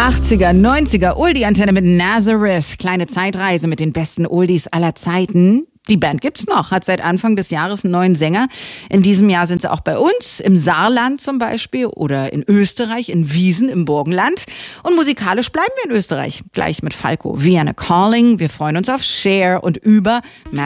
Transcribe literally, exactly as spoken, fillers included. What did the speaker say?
achtziger, neunziger Oldie-Antenne mit Nazareth. Kleine Zeitreise mit den besten Oldies aller Zeiten. Die Band gibt's noch, hat seit Anfang des Jahres einen neuen Sänger. In diesem Jahr sind sie auch bei uns, im Saarland zum Beispiel oder in Österreich, in Wiesen im Burgenland. Und musikalisch bleiben wir in Österreich. Gleich mit Falco, Vienna Calling. Wir freuen uns auf Cher und über